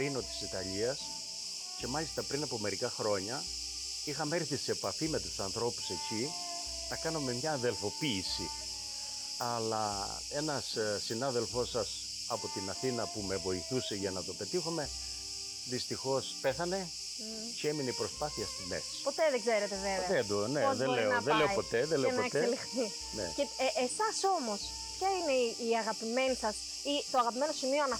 Ρήνο της Ιταλίας και μάλιστα πριν από μερικά χρόνια είχαμε έρθει σε επαφή με τους ανθρώπους εκεί να κάνουμε μια αδελφοποίηση. Αλλά ένας συνάδελφός σας από την Αθήνα που με βοηθούσε για να το πετύχουμε δυστυχώς πέθανε και έμεινε η προσπάθεια στη μέση. Ποτέ δεν ξέρετε βέβαια. Δεν λέω ποτέ. Να εξελιχθεί. Ναι. Και εσάς όμως, ποια είναι η αγαπημένη σας ή το αγαπημένο σημείο αναφοράς